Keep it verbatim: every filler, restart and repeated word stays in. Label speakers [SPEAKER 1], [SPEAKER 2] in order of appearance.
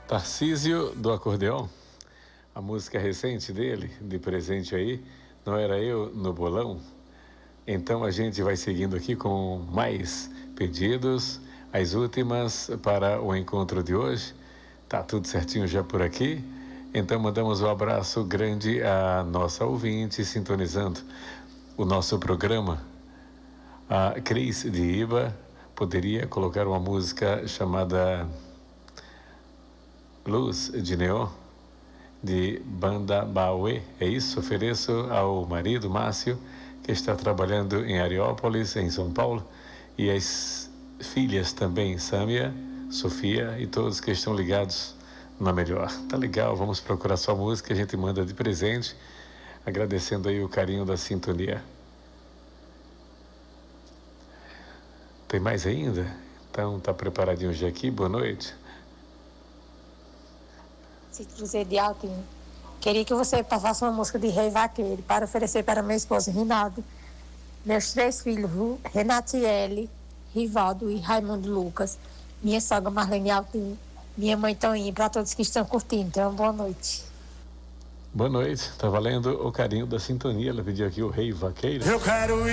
[SPEAKER 1] Tarcísio do Acordeão, a música recente dele, de presente aí, Não Era Eu no Bolão. Então a gente vai seguindo aqui com mais pedidos, as últimas para o encontro de hoje. Tá tudo certinho já por aqui. Então mandamos um abraço grande à nossa ouvinte sintonizando o nosso programa. A Cris de Iba poderia colocar uma música chamada Luz de Neon, de Banda Bauê. É isso? Ofereço ao marido Márcio, que está trabalhando em Areópolis, em São Paulo, e as filhas também, Sâmia, Sofia e todos que estão ligados na Melhor. Tá legal, vamos procurar sua música, a gente manda de presente, agradecendo aí o carinho da sintonia. Tem mais ainda? Então tá preparadinho já aqui, boa noite.
[SPEAKER 2] Cruzeiro de Altinho. Queria que você passasse uma música de Rei Vaqueiro para oferecer para meu esposo Rinaldo, meus três filhos, Renatiele, Rivaldo e Raimundo Lucas, minha sogra Marlene Altinho, minha mãe Toninha, para todos que estão curtindo. Então, boa noite.
[SPEAKER 1] Boa noite, tá valendo o carinho da sintonia. Ela pediu aqui o Rei Vaqueiro.
[SPEAKER 3] Eu quero ir